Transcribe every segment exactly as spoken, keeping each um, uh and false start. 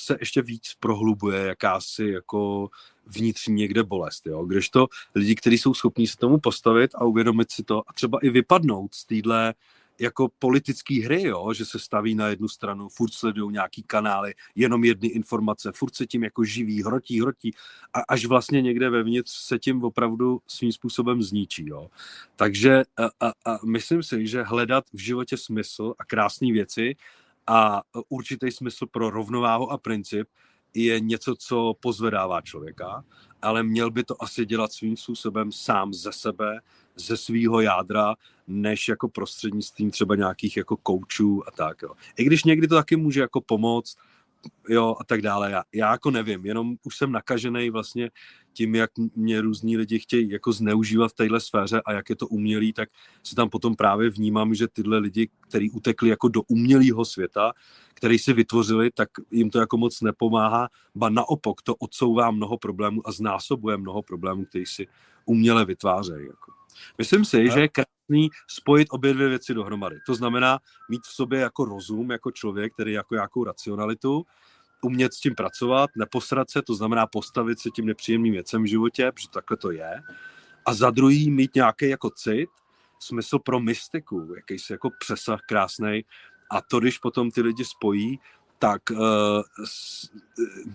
se ještě víc prohlubuje jakási jako vnitřní někde bolest, jo. Kdežto lidi, kteří jsou schopní se tomu postavit a uvědomit si to a třeba i vypadnout z téhle jako politický hry, jo, že se staví na jednu stranu, furt sledují nějaký kanály, jenom jedny informace, furt se tím jako živí, hrotí, hrotí a až vlastně někde vevnitř se tím opravdu svým způsobem zničí, jo. Takže a, a, a myslím si, že hledat v životě smysl a krásné věci a určitý smysl pro rovnováhu a princip je něco, co pozvedává člověka, ale měl by to asi dělat svým způsobem sám ze sebe, ze svýho jádra, než jako prostřednictvím třeba nějakých jako koučů a tak, jo. I když někdy to taky může jako pomoct, jo, a tak dále. Já, já jako nevím, jenom už jsem nakažený vlastně tím, jak mě různí lidi chtějí jako zneužívat v téhle sféře a jak je to umělý, tak se tam potom právě vnímám, že tyhle lidi, kteří utekli jako do umělého světa, který si vytvořili, tak jim to jako moc nepomáhá, ba naopak to odsouvá mnoho problémů a znásobuje mnoho problémů, který si uměle vytvářejí. Jako. Myslím si, že je krásný spojit obě dvě věci dohromady. To znamená mít v sobě jako rozum, jako člověk, který jako nějakou racionalitu, umět s tím pracovat, neposrat se, to znamená postavit se tím nepříjemným věcem v životě, protože takhle to je. A za druhý mít nějaký jako cit, smysl pro mystiku, jakýsi jako přesah krásnej. A to, když potom ty lidi spojí, tak uh, s, uh,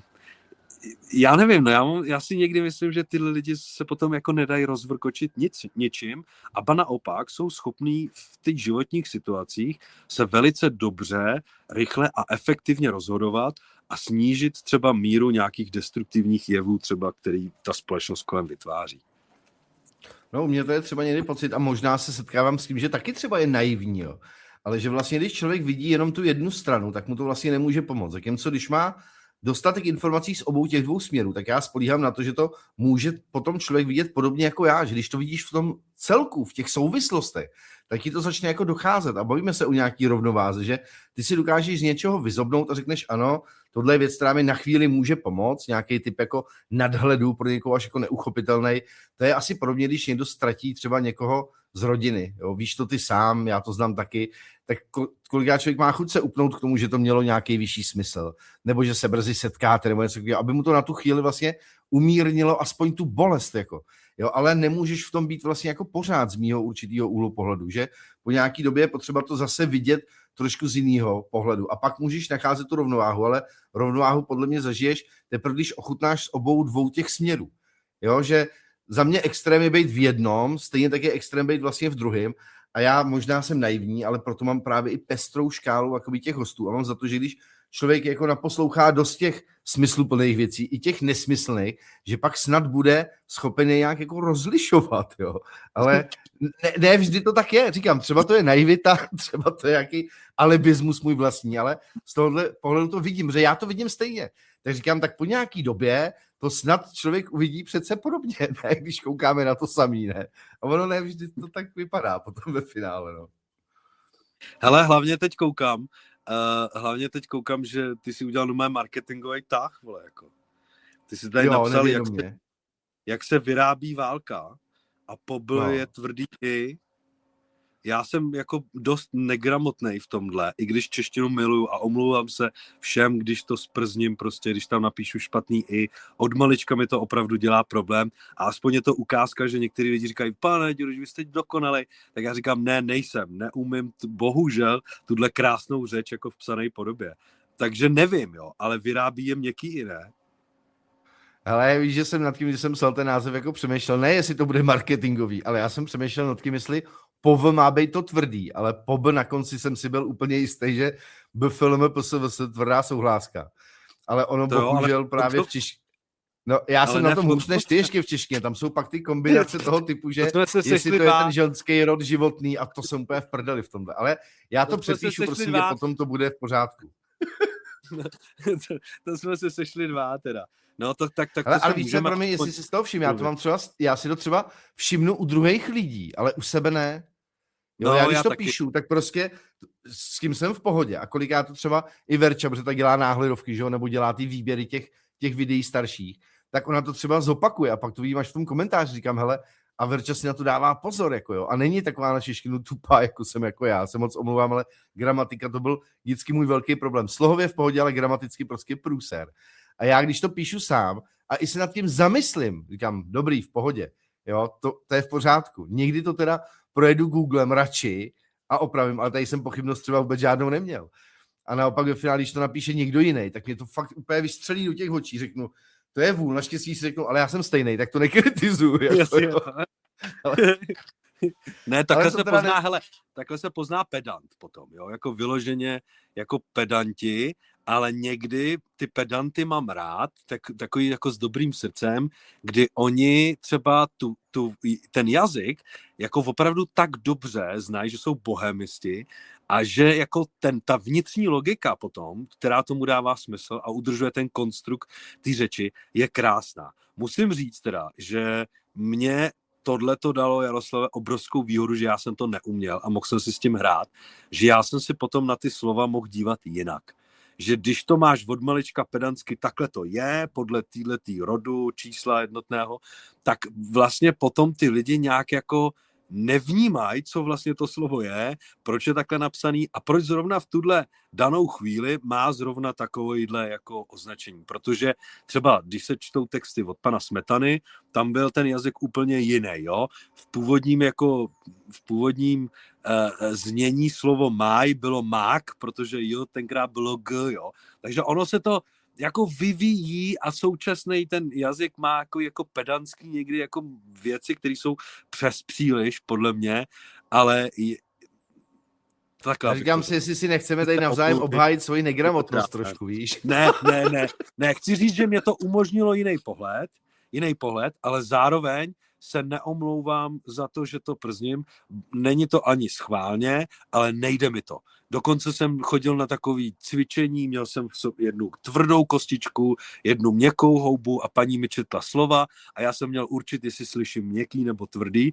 já nevím, no já, mám, já si někdy myslím, že tyhle lidi se potom jako nedají rozvrkočit nic, ničím a ba naopak jsou schopní v těch životních situacích se velice dobře, rychle a efektivně rozhodovat a snížit třeba míru nějakých destruktivních jevů, třeba který ta společnost kolem vytváří. No u mě to je třeba někdy pocit a možná se setkávám s tím, že taky třeba je naivní, jo. Ale že vlastně, když člověk vidí jenom tu jednu stranu, tak mu to vlastně nemůže pomoct. Zatímco když má dostatek informací z obou těch dvou směrů, tak já spolíhám na to, že to může potom člověk vidět podobně jako já, že když to vidíš v tom celku, v těch souvislostech, tak ti to začne jako docházet a bavíme se o nějaký rovnováze, že ty si dokážeš z něčeho vyzobnout a řekneš ano, tohle je věc, která mi na chvíli může pomoct, nějaký typ jako nadhledu pro někoho až jako neuchopitelný. To je asi podobně, když někdo ztratí třeba někoho z rodiny. Jo? Víš to ty sám, já to znám taky, tak kolikrát člověk má chuť se upnout k tomu, že to mělo nějaký vyšší smysl, nebo že se brzy setkáte, nebo něco takového, aby mu to na tu chvíli vlastně umírnilo aspoň tu bolest, jako. Jo, ale nemůžeš v tom být vlastně jako pořád z mýho určitýho úhlu pohledu, že po nějaký době je potřeba to zase vidět trošku z jiného pohledu a pak můžeš nacházet tu rovnováhu, ale rovnováhu podle mě zažiješ teprve, když ochutnáš z obou dvou těch směrů. Jo, že za mě extrém je být v jednom, stejně tak je extrém být vlastně v druhém. A já možná jsem naivní, ale proto mám právě i pestrou škálu jakoby těch hostů. A mám za to, že když člověk jako naposlouchá dost těch smysluplných věcí, i těch nesmyslných, že pak snad bude schopen je nějak jako rozlišovat, jo. Ale ne, ne vždy to tak je. Říkám, třeba to je naivita, třeba to je nějaký alibismus můj vlastní, ale z tohohle pohledu to vidím, že já to vidím stejně. Tak říkám, tak po nějaký době to snad člověk uvidí přece podobně, ne? Když koukáme na to samý, ne? A ono ne vždy to tak vypadá potom ve finále, no. Hele, hlavně teď koukám, uh, hlavně teď koukám, že ty si udělal mé marketingový tah, vole, jako. Ty si tady jo, napsal, jak se, jak se vyrábí válka a pobyl no. je tvrdý i. Já jsem jako dost negramotnej v tomhle, i když češtinu miluju a omlouvám se všem, když to sprzním, prostě, když tam napíšu špatný i. Od malička mi to opravdu dělá problém a aspoň je to ukázka, že někteří lidi říkají, pane Děruš, vy jste dokonalej, tak já říkám, ne, nejsem, neumím, t- bohužel, tuhle krásnou řeč jako v psané podobě. Takže nevím, jo, ale vyrábí je měkký i, ne? Ale víš, že jsem nad tím, že jsem psal ten název, jako přemýšlel, ne jestli to bude marketingový, ale já jsem přemýšlel nad tím, jestli P O V má být to tvrdý, ale P O B na konci jsem si byl úplně jistý, že B F L M P S V S tvrdá souhláska. Ale ono to bohužel jo, ale právě to... v češtině. No já ale jsem ne, na tom hůř než ty ještě v češtině, tam jsou pak ty kombinace toho typu, že to jestli to dva. Je ten ženský rod životný a to jsem úplně v prdeli v tomhle. Ale já to, to přepíšu, prosím mě, potom to bude v pořádku. to, to jsme se sešli dva teda. No to tak, tak to ale, ale víš, pro mě, jestli si z toho všim, já to mám třeba, já si to třeba všimnu u druhých lidí, ale u sebe ne. Jo, no, já když já to taky. Píšu, tak prostě s kým jsem v pohodě a kolikrát to třeba i Verča, protože tak dělá náhledovky, že jo, nebo dělá ty výběry těch, těch videí starších, tak ona to třeba zopakuje a pak to vidím až v tom komentáři, říkám, hele, A Verča si na to dává pozor, jako jo. A není taková na češtinu tupá, jako jsem jako já. Se moc omlouvám, ale gramatika to byl vždycky můj velký problém. Slohově v pohodě, ale gramaticky prostě průser. A já, když to píšu sám a i se nad tím zamyslím, říkám, dobrý, v pohodě, jo, to, to je v pořádku. Někdy to teda projedu Googlem radši a opravím, ale tady jsem pochybnost třeba vůbec žádnou neměl. A naopak ve finále, když to napíše někdo jiný, tak mě to fakt úplně vystřelí do těch očí, řeknu, to je vůl, naštěstí si řeknu, ale já jsem stejnej, tak to nekritizuju. Jako, jo. Ale... Ne, takhle se pozná, ne... hele, takhle se pozná pedant potom, jo, jako vyloženě jako pedanti, ale někdy ty pedanty mám rád, tak, takový jako s dobrým srdcem, kdy oni třeba tu, tu, ten jazyk jako opravdu tak dobře znají, že jsou bohemisti a že jako ten, ta vnitřní logika potom, která tomu dává smysl a udržuje ten konstrukt té řeči, je krásná. Musím říct teda, že mě tohle to dalo Jaroslave obrovskou výhodu, že já jsem to neuměl a mohl jsem si s tím hrát, že já jsem si potom na ty slova mohl dívat jinak. Že když to máš od malička pedantsky, takhle to je, podle týhletý rodu, čísla jednotného, tak vlastně potom ty lidi nějak jako nevnímají, co vlastně to slovo je, proč je takhle napsaný a proč zrovna v tuhle danou chvíli má zrovna takovýhle jako označení. Protože třeba, když se čtou texty od pana Smetany, tam byl ten jazyk úplně jiný, jo. V původním jako, v původním uh, znění slovo máj bylo mák, protože jo, tenkrát bylo g, jo. Takže ono se to jako vyvíjí a současný ten jazyk má jako, jako pedantský někdy jako věci, které jsou přes příliš, podle mě, ale je... takhle. Já říkám to... si, jestli si nechceme tady navzájem obhájit svoji negramotnost trošku, víš? Ne, ne, ne, ne, chci říct, že mě to umožnilo jiný pohled, jiný pohled, ale zároveň se neomlouvám za to, že to przním. Není to ani schválně, ale nejde mi to. Dokonce jsem chodil na takové cvičení, měl jsem v sobě jednu tvrdou kostičku, jednu měkkou houbu a paní mi četla slova a já jsem měl určit, jestli slyším měkký nebo tvrdý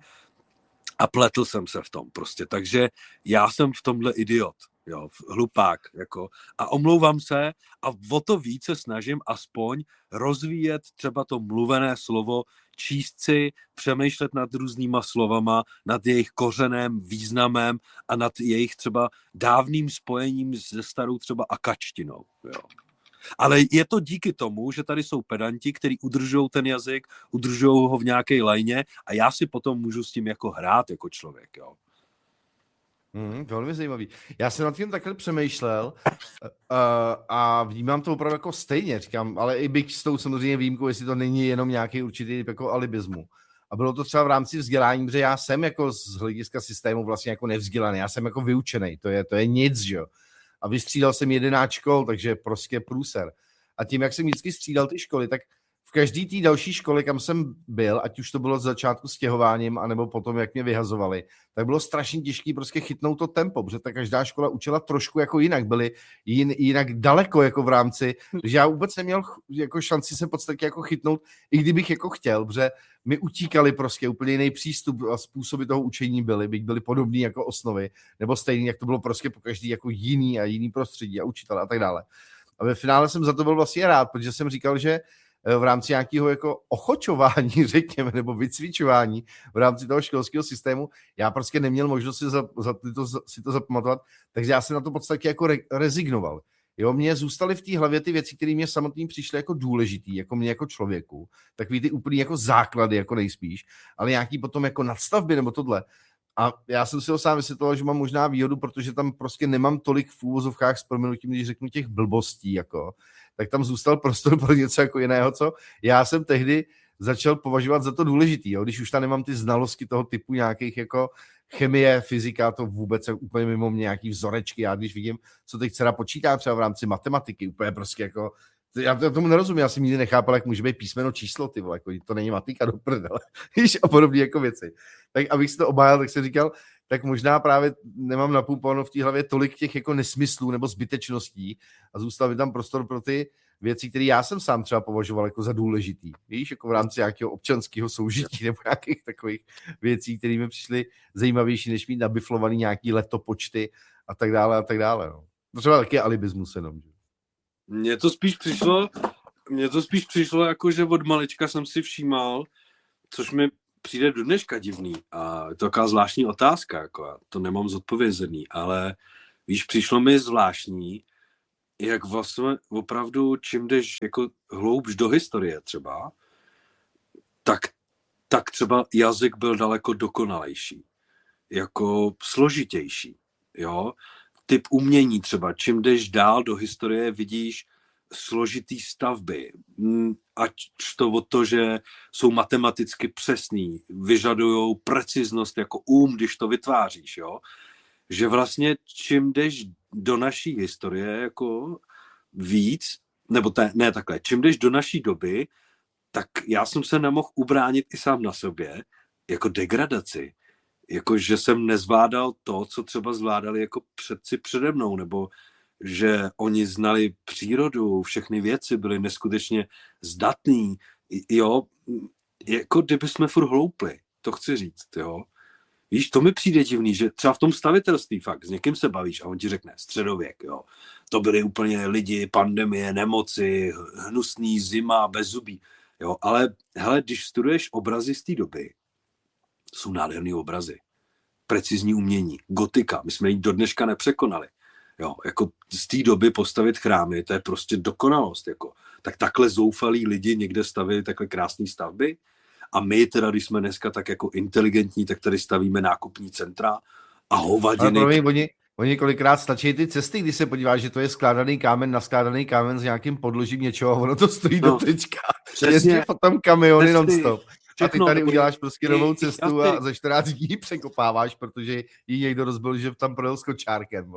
a pletl jsem se v tom prostě. Takže já jsem v tomhle idiot. Jo, hlupák, jako. A omlouvám se a o to více snažím aspoň rozvíjet třeba to mluvené slovo, číst si, přemýšlet nad různýma slovama, nad jejich kořenem, významem a nad jejich třeba dávným spojením se starou třeba akačtinou. Jo. Ale je to díky tomu, že tady jsou pedanti, kteří udržují ten jazyk, udržují ho v nějaké lajně a já si potom můžu s tím jako hrát jako člověk, jo. Mm, velmi zajímavý. Já jsem nad tím takhle přemýšlel uh, a vnímám to opravdu jako stejně, říkám, ale i bych s tou samozřejmě výjimkou, jestli to není jenom nějaký určitý jako alibismu. A bylo to třeba v rámci vzdělání, protože já jsem jako z hlediska systému vlastně jako nevzdělaný, já jsem jako vyučený, to je, to je nic, že jo. A vystřídal jsem jedenáct škol, takže prostě průser. A tím, jak jsem vždycky střídal ty školy, tak v každý té další škole, kam jsem byl, ať už to bylo z začátku stěhováním, anebo potom, jak mě vyhazovali, tak bylo strašně těžké prostě chytnout to tempo, protože ta každá škola učila trošku jako jinak, byly jin, jinak daleko jako v rámci, že já vůbec neměl jako šanci se v podstatě jako chytnout, i kdybych jako chtěl, protože mi utíkali prostě úplně jiný přístup a způsoby toho učení byly, byť byly podobný jako osnovy, nebo stejný, jak to bylo prostě po každý jako jiný a jiný prostředí a učitel a tak dále. A ve finále jsem za to byl vlastně rád, protože jsem říkal, že v rámci nějakého jako ochočování, řekněme, nebo vycvičování v rámci toho školského systému, já prostě neměl možnost si, za, za to, si to zapamatovat, takže já jsem na to v podstatě jako re, rezignoval. Jo, mně zůstaly v té hlavě ty věci, které mě samotným přišly jako důležitý, jako mě jako člověku, takový ty úplný jako základy, jako nejspíš, ale nějaký potom jako nadstavby nebo tohle. A já jsem si ho sám vysvětloval, že mám možná výhodu, protože tam prostě nemám tolik v úvozovkách s prominutím, když řeknu těch blbostí, jako, tak tam zůstal prostor pro něco jako jiného, co já jsem tehdy začal považovat za to důležitý, jo? Když už tam nemám ty znalosti toho typu nějakých jako chemie, fyzika, to vůbec je úplně mimo mě nějaký vzorečky, já když vidím, co teď dcera počítá třeba v rámci matematiky, úplně prostě jako já tomu nerozumím, já jsem nikdy nechápal, jak může být písmeno číslo, ty vole, jako to není matika do prdele, víš, a podobné jako věci. Tak abych si to obhájil, tak jsem říkal, tak možná právě nemám napumpováno v té hlavě tolik těch jako nesmyslů nebo zbytečností a zůstal mi tam prostor pro ty věci, které já jsem sám třeba považoval jako za důležitý, víš, jako v rámci nějakého občanského soužití nebo nějakých takových věcí, které mi přišly zajímavější, než mít nabiflovaný nějaký letopočty a tak dále a tak dále. No. To třeba taky alibismus jenom, že? Mně to spíš přišlo, mně to spíš přišlo jako, že od malička jsem si všímal, což mi přijde do dneška divný a je to taková zvláštní otázka, jako já to nemám zodpovězený, ale víš, přišlo mi zvláštní, jak vlastně opravdu, čím jdeš jako hloubš do historie třeba, tak, tak třeba jazyk byl daleko dokonalejší, jako složitější, jo. Typ umění třeba, čím jdeš dál do historie, vidíš složitý stavby, ať to od to, že jsou matematicky přesný, vyžadujou preciznost jako um, když to vytváříš, jo. Že vlastně čím jdeš do naší historie jako víc, nebo te, ne takhle, čím jdeš do naší doby, tak já jsem se nemohl ubránit i sám na sobě, jako degradaci. Jako, že jsem nezvládal to, co třeba zvládali jako předci přede mnou, nebo že oni znali přírodu, všechny věci byly neskutečně zdatný, jo, jako kdyby jsme furt hloupli, to chci říct, jo. Víš, to mi přijde divný, že třeba v tom stavitelství fakt s někým se bavíš a on ti řekne středověk, jo. To byly úplně lidi, pandemie, nemoci, hnusný zima, bez zubí, jo. Ale hele, když studuješ obrazy z té doby, jsou nádherný obrazy, precizní umění, gotika, my jsme ji do dneška nepřekonali, jo. Jako z té doby postavit chrámy, to je prostě dokonalost, jako. Tak takhle zoufalí lidi někde stavili takhle krásné stavby. A my teda, když jsme dneska tak jako inteligentní, tak tady stavíme nákupní centra a hovadiny. Ale promiň, oni, oni kolikrát stačí ty cesty, když se podíváš, že to je skládaný kámen, naskládaný kámen s nějakým podložím něčeho a ono to stojí no, do tečka. Přesně. Potom kamiony non-stop. A ty tady uděláš prostě novou cestu a za čtrnáct dní překopáváš, protože jí někdo rozbil, že tam projel s kočárkem.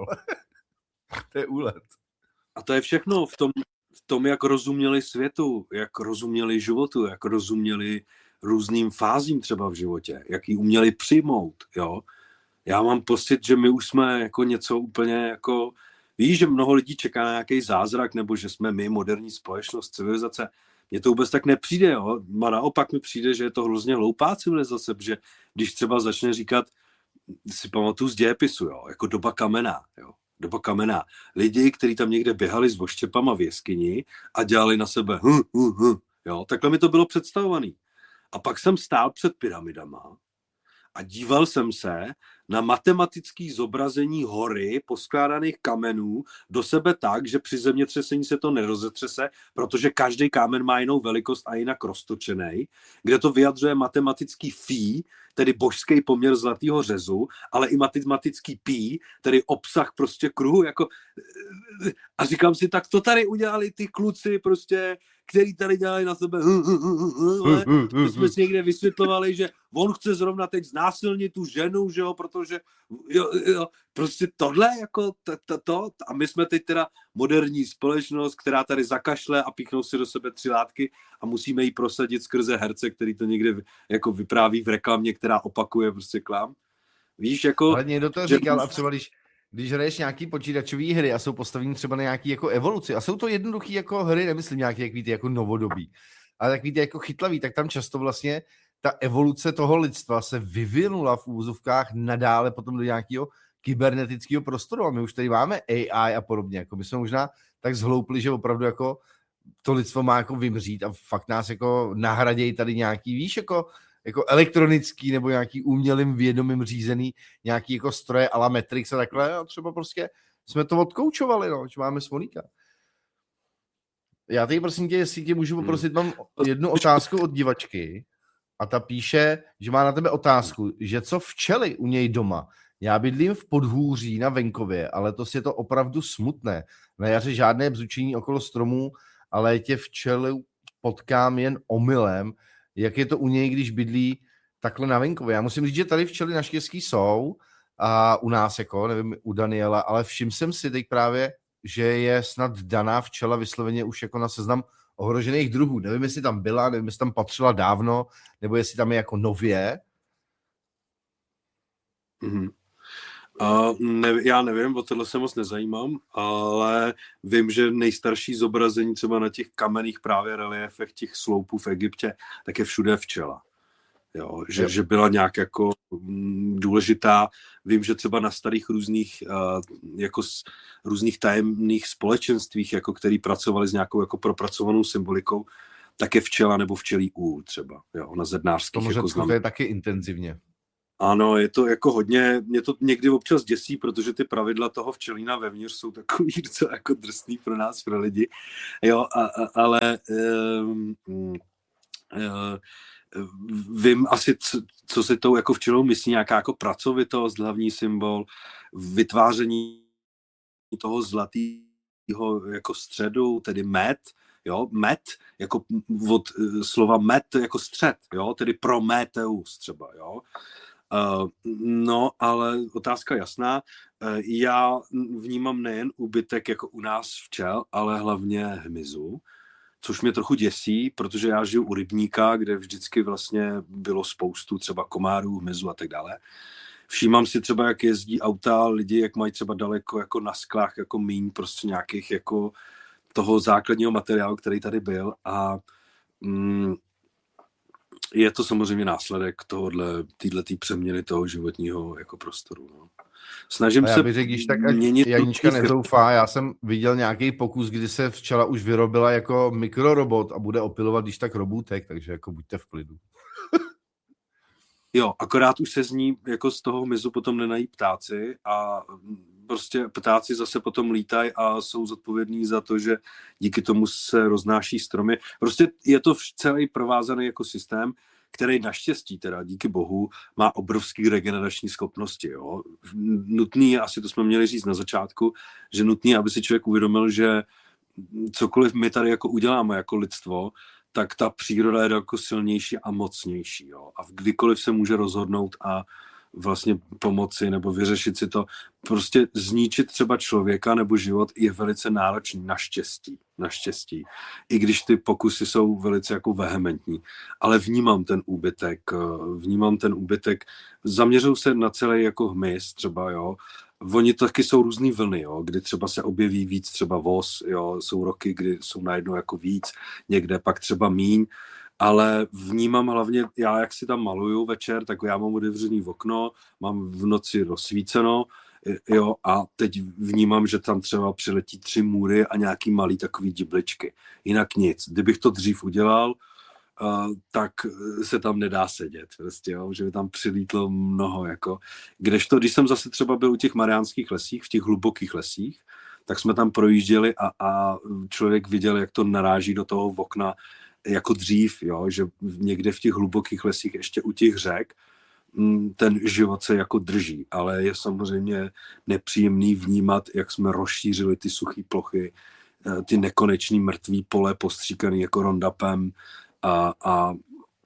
To je úlet. A to je všechno v tom, v tom, jak rozuměli světu, jak rozuměli životu, jak rozuměli různým fázím třeba v životě, jak ji uměli přijmout, jo. Já mám pocit, že my už jsme jako něco úplně jako, víš, že mnoho lidí čeká na nějaký zázrak, nebo že jsme my, moderní společnost, civilizace. Mně to vůbec tak nepřijde, jo. A naopak mi přijde, že je to hrozně hloupá civilizace, protože když třeba začne říkat, si pamatuju z dějepisu, jo, jako doba kamenná, jo. Doba kamenná. Lidi, kteří tam někde běhali s voštěpama v jeskyni a dělali na sebe hm, hm, hm, jo, takhle mi to bylo představovaný. A pak jsem stál před pyramidama a díval jsem se na matematické zobrazení hory poskládaných kamenů do sebe tak, že při zemětřesení se to nerozetřese, protože každý kámen má jinou velikost a jinak roztočený, kde to vyjadřuje matematický phi, tedy božský poměr zlatého řezu, ale i matematický pi, tedy obsah prostě kruhu. Jako... A říkám si, tak to tady udělali ty kluci, prostě, který tady dělali na sebe. My jsme si někde vysvětlovali, že on chce zrovna teď znásilnit tu ženu, že jo, protože jo, jo, prostě tohle jako to, to, to, a my jsme teď teda moderní společnost, která tady zakašle a píchnou si do sebe tři látky a musíme ji prosadit skrze herce, který to někde jako vypráví v reklamě, která opakuje prostě klám. Víš, jako... Ale někdo to říkal a třeba když, když hraješ nějaký počítačové hry a jsou postavení třeba na nějaký jako evoluci a jsou to jednoduchý jako hry, nemyslím nějaký, jak víte, jako novodobí, ale tak víte, jako chytlavý, tak tam často vlastně ta evoluce toho lidstva se vyvinula v úvozovkách nadále potom do nějakého kybernetického prostoru a my už tady máme A I a podobně, jako my jsme možná tak zhloupli, že opravdu jako to lidstvo má jako vymřít a fakt nás jako nahradějí tady nějaký, víš, jako, jako elektronický nebo nějaký umělým vědomým řízený nějaký jako stroje a la Matrix a takhle a třeba prostě jsme to odkoučovali, no, že máme Smoníka. Já tady prosím tě, jestli tě můžu poprosit, mám jednu otázku od divačky a ta píše, že má na tebe otázku, že co včely u něj doma. Já bydlím v Podhůří na venkově, ale to je to opravdu smutné. Na jaře žádné bzučení okolo stromů, ale tě včely potkám jen omylem. Jak je to u něj, když bydlí takhle na venkově? Já musím říct, že tady včely naštěstí jsou a u nás, jako, nevím, u Daniela, ale všiml jsem si teď právě, že je snad daná včela vysloveně už jako na seznam ohrožených druhů. Nevím, jestli tam byla, nevím, jestli tam patřila dávno, nebo jestli tam je jako nově. Mm-hmm. Uh, ne, já nevím, o tohle se moc nezajímám, ale vím, že nejstarší zobrazení třeba na těch kamenných právě reliefech těch sloupů v Egyptě, tak je všude včela. Jo, že, že byla nějak jako m, důležitá. Vím, že třeba na starých různých uh, jako s, různých tajemných společenstvích, jako který pracovali s nějakou jako propracovanou symbolikou, tak je včela nebo včelí úl třeba, jo, na zednářských. Tomu jako Řecku to je taky intenzivně. Ano, je to jako hodně, mě to někdy občas děsí, protože ty pravidla toho včelína vevnitř jsou takový docela jako drsný pro nás, pro lidi, jo, a, a, ale um, um, vím asi, co, co si tou jako včelou myslí, nějaká jako pracovitost, hlavní symbol, vytváření toho zlatého jako středu, tedy med, jo, med, jako od slova med jako střed, jo, tedy Prometheus třeba, jo. Uh, no, ale otázka jasná. Uh, já vnímám nejen úbytek jako u nás včel, ale hlavně hmyzu, což mě trochu děsí, protože já žiju u rybníka, kde vždycky vlastně bylo spoustu třeba komárů, hmyzu a tak dále. Všímám si třeba, jak jezdí auta lidi, jak mají třeba daleko jako na sklách jako míň prostě nějakých jako toho základního materiálu, který tady byl a mm, je to samozřejmě následek tohohle, týhletý přeměny toho životního jako prostoru. No. Snažím já se bych řekl, když tak Janíčka nezoufá, já jsem viděl nějaký pokus, kdy se včela už vyrobila jako mikrorobot a bude opilovat když tak robůtek, takže jako buďte v klidu. Jo, akorát už se z ní jako z toho hmyzu potom nenají ptáci a prostě ptáci zase potom lítají a jsou zodpovědní za to, že díky tomu se roznáší stromy. Prostě je to celý provázaný jako systém, který naštěstí teda díky bohu má obrovský regenerační schopnosti. Jo. Nutný je, asi to jsme měli říct na začátku, že nutný je, aby si člověk uvědomil, že cokoliv my tady jako uděláme jako lidstvo, tak ta příroda je daleko silnější a mocnější. Jo. A kdykoliv se může rozhodnout a vlastně pomoci nebo vyřešit si to. Prostě zničit třeba člověka nebo život je velice náročný, naštěstí. Naštěstí. I když ty pokusy jsou velice jako vehementní. Ale vnímám ten úbytek. Vnímám ten úbytek. Zaměřuju se na celý jako hmyz třeba, jo. Oni taky jsou různý vlny, jo, kdy třeba se objeví víc třeba voz, jo, jsou roky, kdy jsou najednou jako víc, někde pak třeba míň, ale vnímám hlavně, já jak si tam maluju večer, tak já mám otevřený okno, mám v noci rozsvíceno, jo, a teď vnímám, že tam třeba přiletí tři můry a nějaký malý takový dibličky. Jinak nic. Kdybych to dřív udělal, Uh, tak se tam nedá sedět, prostě, jo, že by tam přilítlo mnoho, jako, kdežto, když jsem zase třeba byl u těch mariánských lesích, v těch hlubokých lesích, tak jsme tam projížděli a, a člověk viděl, jak to naráží do toho okna jako dřív, jo, že někde v těch hlubokých lesích, ještě u těch řek, ten život se jako drží, ale je samozřejmě nepříjemný vnímat, jak jsme rozšířili ty suché plochy, ty nekonečný mrtvý pole postříkaný jako rondapem, A, a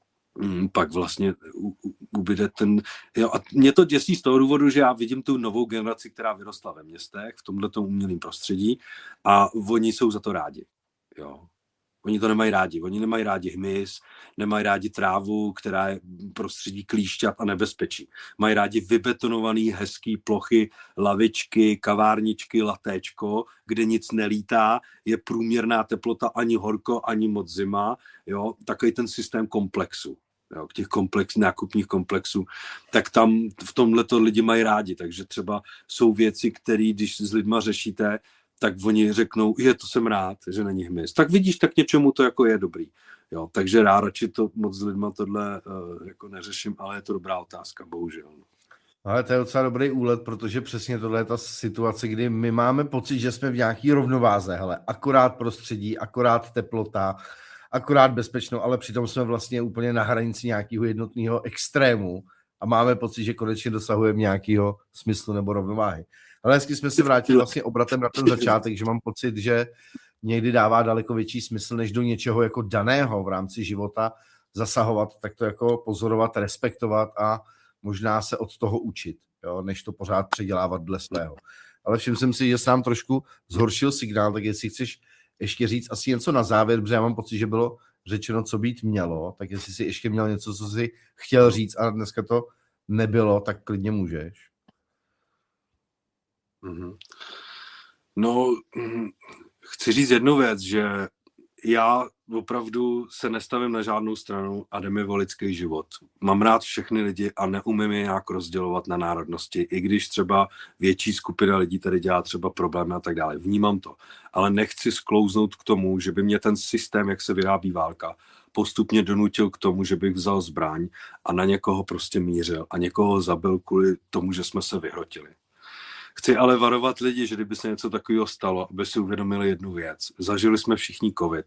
m, pak vlastně u, u, ubyde ten... Jo, a mě to děsí z toho důvodu, že já vidím tu novou generaci, která vyrostla ve městech, v tomhletom umělém prostředí a oni jsou za to rádi. Jo. Oni to nemají rádi. Oni nemají rádi hmyz, nemají rádi trávu, která je prostředí klíšťat a nebezpečí. Mají rádi vybetonovaný, hezký plochy, lavičky, kavárničky, latéčko, kde nic nelítá, je průměrná teplota, ani horko, ani moc zima. Jo? Takový ten systém komplexu. Jo, těch komplex, nákupních komplexů, tak tam v tomhle to lidi mají rádi. Takže třeba jsou věci, které, když s lidma řešíte, tak oni řeknou, je, to jsem rád, že není hmyz. Tak vidíš, tak něčemu to jako je dobrý. Jo, takže já radši to moc s lidma tohle uh, jako neřeším, ale je to dobrá otázka, bohužel. Ale to je docela dobrý úlet, protože přesně tohle je ta situace, kdy my máme pocit, že jsme v nějaký rovnováze. Hele, akorát prostředí, akorát teplota, akorát bezpečno, ale přitom jsme vlastně úplně na hranici nějakého jednotného extrému a máme pocit, že konečně dosahujeme nějakého smyslu nebo rovnováhy. Ale hezky jsme si vrátili vlastně obratem na ten začátek, že mám pocit, že někdy dává daleko větší smysl, než do něčeho jako daného v rámci života zasahovat, tak to jako pozorovat, respektovat a možná se od toho učit, jo, než to pořád předělávat dle svého. Ale všiml jsem si, že se nám trošku zhoršil signál, tak jestli chceš ještě říct asi něco na závěr, protože já mám pocit, že bylo řečeno, co být mělo, tak jestli jsi ještě měl něco, co jsi chtěl říct a dneska to nebylo, tak klidně můžeš. Mm-hmm. No, chci říct jednu věc, že já opravdu se nestavím na žádnou stranu a jde mi o lidský život. Mám rád všechny lidi a neumím je nějak rozdělovat na národnosti, i když třeba větší skupina lidí tady dělá třeba problémy a tak dále. Vnímám to, ale nechci sklouznout k tomu, že by mě ten systém, jak se vyrábí válka, postupně donutil k tomu, že bych vzal zbraň a na někoho prostě mířil a někoho zabil kvůli tomu, že jsme se vyhrotili. Chci ale varovat lidi, že kdyby se něco takového stalo, aby si uvědomili jednu věc. Zažili jsme všichni covid.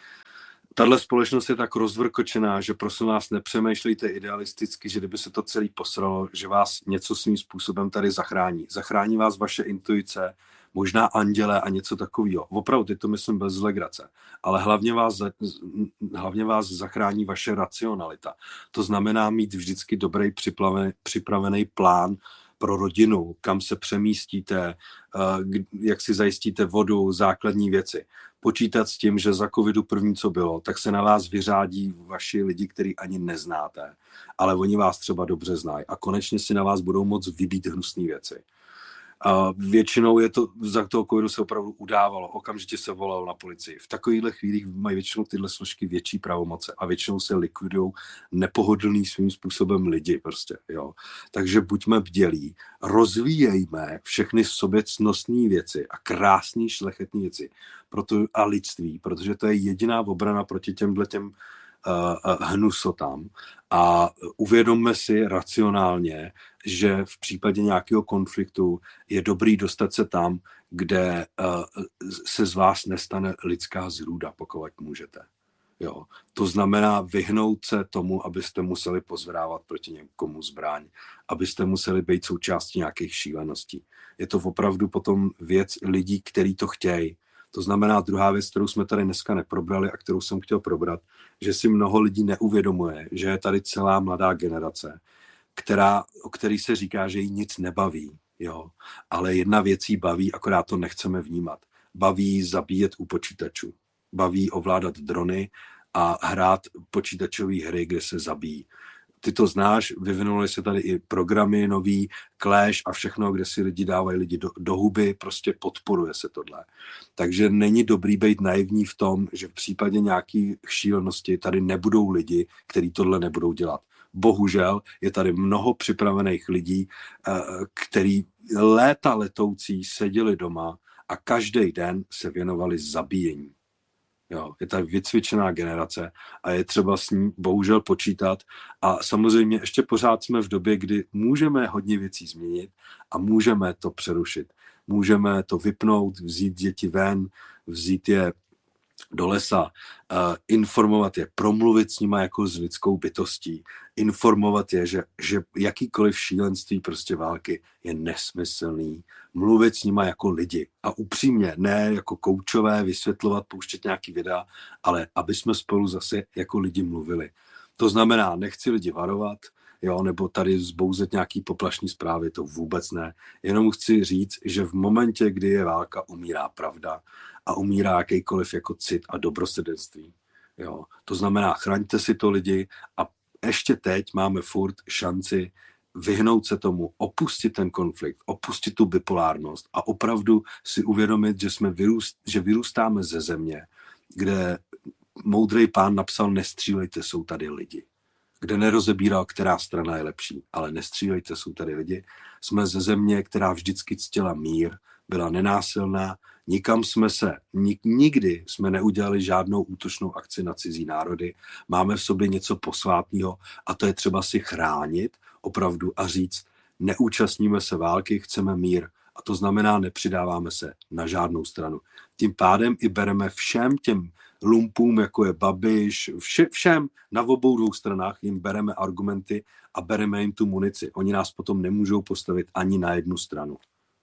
Tahle společnost je tak rozvrkočená, že prosím vás nepřemýšlejte idealisticky, že kdyby se to celý posralo, že vás něco svým způsobem tady zachrání. Zachrání vás vaše intuice, možná anděle a něco takového. Opravdu, teď to myslím bez legrace. Ale hlavně vás, hlavně vás zachrání vaše racionalita. To znamená mít vždycky dobrý připravený, připravený plán pro rodinu, kam se přemístíte, jak si zajistíte vodu, základní věci. Počítat s tím, že za covidu první, co bylo, tak se na vás vyřádí vaši lidi, který ani neznáte, ale oni vás třeba dobře znají a konečně si na vás budou moct vybít hnusné věci. A většinou je to, za toho covidu se opravdu udávalo, okamžitě se volalo na policii. V takovýchhle chvílích mají většinou tyhle složky větší pravomoce a většinou se likvidují nepohodlný svým způsobem lidi prostě, jo. Takže buďme bdělí, rozvíjejme všechny v sobě cnostné věci a krásný šlechetné věci proto, a lidství, protože to je jediná obrana proti těmhle těm Uh, uh, hnusotám a uvědomme si racionálně, že v případě nějakého konfliktu je dobrý dostat se tam, kde uh, se z vás nestane lidská zrůda, pokud můžete. Jo. To znamená vyhnout se tomu, abyste museli pozvedávat proti někomu zbraň, abyste museli být součástí nějakých šíleností. Je to opravdu potom věc lidí, kteří to chtějí. To znamená druhá věc, kterou jsme tady dneska neprobrali a kterou jsem chtěl probrat, že si mnoho lidí neuvědomuje, že je tady celá mladá generace, která, o který se říká, že jí nic nebaví. Jo? Ale jedna věc jí baví, akorát to nechceme vnímat. Baví zabíjet u počítačů. Baví ovládat drony a hrát počítačové hry, kde se zabíjí. Ty to znáš, vyvinuly se tady i programy nový, Clash a všechno, kde si lidi dávají lidi do, do huby, prostě podporuje se tohle. Takže není dobrý být naivní v tom, že v případě nějaký šílenosti tady nebudou lidi, kteří tohle nebudou dělat. Bohužel je tady mnoho připravených lidí, který léta letoucí seděli doma a každý den se věnovali zabíjení. Jo, je ta vycvičená generace a je třeba s ní bohužel počítat a samozřejmě ještě pořád jsme v době, kdy můžeme hodně věcí změnit a můžeme to přerušit. Můžeme to vypnout, vzít děti ven, vzít je do lesa, uh, informovat je, promluvit s nima jako s lidskou bytostí, informovat je, že, že jakýkoliv šílenství prostě války je nesmyslný, mluvit s nima jako lidi a upřímně, ne jako koučové, vysvětlovat, pouštět nějaký videa, ale aby jsme spolu zase jako lidi mluvili. To znamená, nechci lidi varovat, jo, nebo tady zbouzet nějaký poplašní zprávy, to vůbec ne. Jenom chci říct, že v momentě, kdy je válka, umírá pravda a umírá jakýkoliv jako cit a dobrosedenství. Jo. To znamená, chraňte si to lidi a ještě teď máme furt šanci vyhnout se tomu, opustit ten konflikt, opustit tu bipolárnost a opravdu si uvědomit, že, jsme vyrůst, že vyrůstáme ze země, kde moudrý pán napsal nestřílejte, jsou tady lidi. Kde nerozebíral, která strana je lepší, ale nestřílejte, jsou tady lidi. Jsme ze země, která vždycky ctila mír, byla nenásilná, nikam jsme se, nik, nikdy jsme neudělali žádnou útočnou akci na cizí národy, máme v sobě něco posvátného a to je třeba si chránit opravdu a říct, neúčastníme se války, chceme mír a to znamená, nepřidáváme se na žádnou stranu. Tím pádem i bereme všem těm lumpům, jako je Babiš, vše, všem na obou dvou stranách jim bereme argumenty a bereme jim tu munici. Oni nás potom nemůžou postavit ani na jednu stranu.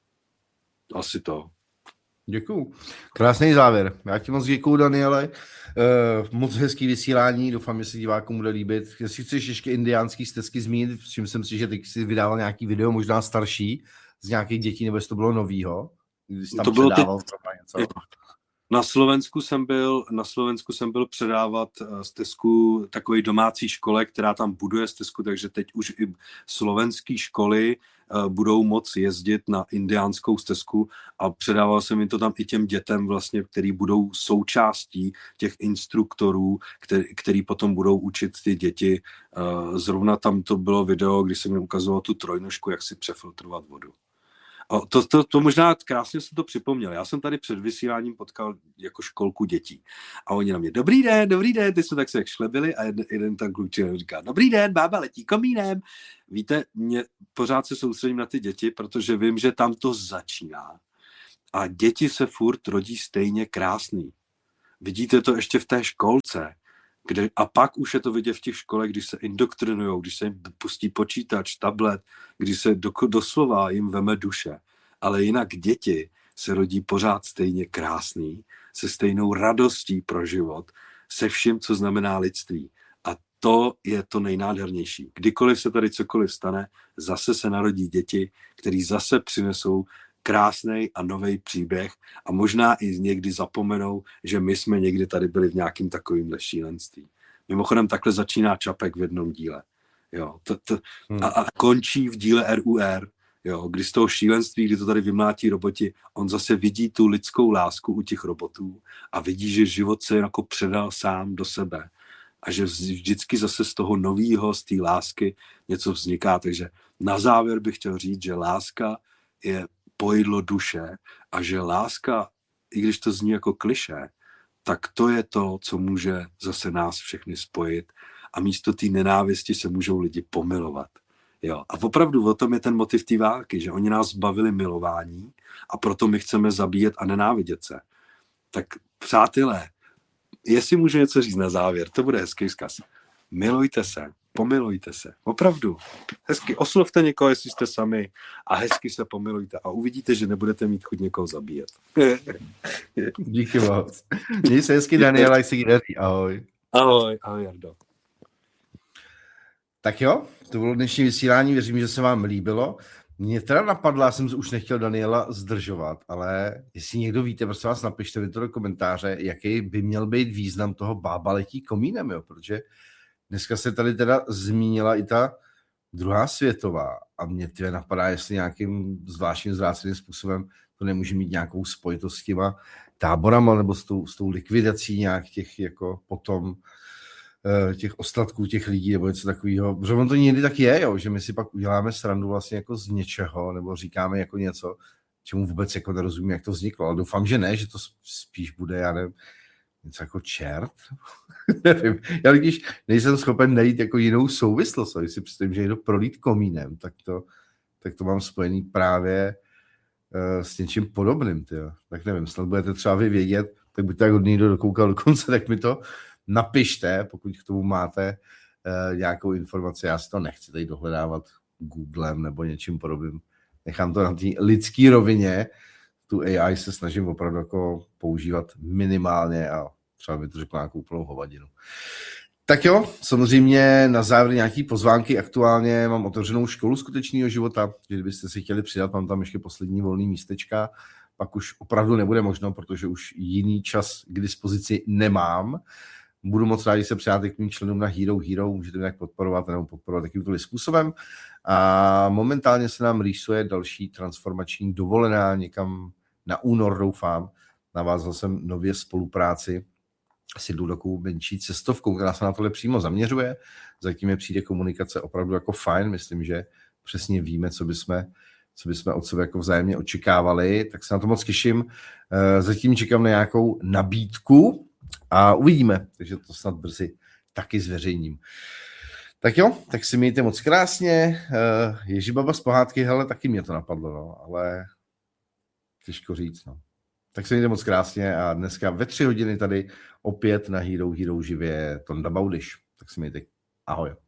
Asi to. Děkuju. Krásný závěr. Já ti moc děkuju, Daniele. Uh, moc hezký vysílání. Doufám, že se divákům bude líbit. Jestli chceš ještě indiánský stezky zmínit, s čím jsem si, že teď si vydával nějaký video, možná starší, z nějakých dětí, nebo jestli to bylo novýho. Když tam to bylo ty... něco. Na Slovensku jsem byl, na Slovensku jsem byl předávat stezku takové domácí škole, která tam buduje stezku, takže teď už i slovenské školy budou moci jezdit na indiánskou stezku a předával jsem jim to tam i těm dětem vlastně, který budou součástí těch instruktorů, který, který potom budou učit ty děti. Zrovna tam to bylo video, kdy jsem jim ukazoval tu trojnožku, jak si přefiltrovat vodu. To, to, to možná krásně se to připomněl. Já jsem tady před vysíláním potkal jako školku dětí. A oni na mě, dobrý den, dobrý den, ty jsme tak se jak šlebili a jeden, jeden tam kluček říká, dobrý den, bába letí komínem. Víte, mě pořád se soustředím na ty děti, protože vím, že tam to začíná. A děti se furt rodí stejně krásný. Vidíte to ještě v té školce. Kde, a pak už je to vidět v těch školách, když se indoktrinujou, když se jim pustí počítač, tablet, když se do, doslova jim veme duše. Ale jinak děti se rodí pořád stejně krásný, se stejnou radostí pro život, se vším, co znamená lidství. A to je to nejnádhernější. Kdykoliv se tady cokoliv stane, zase se narodí děti, který zase přinesou krásnej a novej příběh a možná i někdy zapomenou, že my jsme někdy tady byli v nějakým takovýmhle šílenství. Mimochodem takhle začíná Čapek v jednom díle. Jo, to, to, a, a končí v díle R U R, jo, kdy z toho šílenství, kdy to tady vymlátí roboti, on zase vidí tu lidskou lásku u těch robotů a vidí, že život se jako předal sám do sebe a že vždycky zase z toho novýho, z té lásky něco vzniká. Takže na závěr bych chtěl říct, že láska je pojedlo duše a že láska, i když to zní jako klišé, tak to je to, co může zase nás všechny spojit a místo té nenávisti se můžou lidi pomilovat. Jo. A opravdu o tom je ten motiv té války, že oni nás zbavili milování a proto my chceme zabíjet a nenávidět se. Tak přátelé, jestli můžu něco říct na závěr, to bude hezký vzkaz. Milujte se, pomilujte se. Opravdu. Hezky oslovte někoho, jestli jste sami a hezky se pomilujte a uvidíte, že nebudete mít chuť někoho zabíjet. Díky moc. Měj se hezky, Daniel, jak se jí daří. Ahoj. Ahoj, ahoj, Jardo. Tak jo, to bylo dnešní vysílání, věřím, že se vám líbilo. Mě teda napadlo, já jsem už nechtěl Daniela zdržovat, ale jestli někdo víte, prostě vás napište mi to do komentáře, jaký by měl být význam toho bába letí komínem, jo, protože dneska se tady teda zmínila i ta druhá světová a mě teda napadá, jestli nějakým zvláštním zvráceným způsobem to nemůže mít nějakou spojitost s těma táborama nebo s tou, s tou likvidací nějak těch jako potom těch ostatků těch lidí nebo něco takového. Protože on to někdy tak je, jo, že my si pak uděláme srandu vlastně jako z něčeho nebo říkáme jako něco, čemu vůbec jako nerozumím, jak to vzniklo. Ale doufám, že ne, že to spíš bude, já nevím, něco jako čert. Nevím. Já když nejsem schopen najít jako jinou souvislost, když si představím, že jdu prolít komínem, tak to, tak to mám spojený právě uh, s něčím podobným. Tyjo. Tak nevím, snad budete třeba vy vědět, tak buďte tak hodný, kdo dokoukal do konce, tak mi to napište, pokud k tomu máte uh, nějakou informaci. Já si to nechci tady dohledávat Googlem nebo něčím podobným. Nechám to na té lidské rovině. Tu A I se snažím opravdu jako používat minimálně a třeba by to řekl nějakou úplnou hovadinu. Tak jo, samozřejmě na závěr nějaký pozvánky. Aktuálně mám otevřenou školu skutečného života, že kdybyste si chtěli přidat, mám tam ještě poslední volný místečka, pak už opravdu nebude možno, protože už jiný čas k dispozici nemám. Budu moc rád, když se přidáte k mým členům na Hero Hero, můžete nějak podporovat nebo podporovat takovýmto způsobem. A momentálně se nám rýsuje další transformační dovolená někam na únor, doufám. Navázal jsem nově spolupráci s jednou takovou menší cestovkou, která se na tohle přímo zaměřuje. Zatím je přijde komunikace opravdu jako fajn. Myslím, že přesně víme, co bychom, co bychom od sebe jako vzájemně očekávali. Tak se na to moc těším. Zatím čekám na nějakou nabídku a uvidíme. Takže to snad brzy taky zveřejním. Tak jo, tak si mějte moc krásně. Ježibaba z pohádky, hele, taky mě to napadlo, no, ale těžko říct, no. Tak se mějte moc krásně a dneska ve tři hodiny tady opět na Hero Hero živě Tonda Baudyš. Tak si mějte. Ahoj.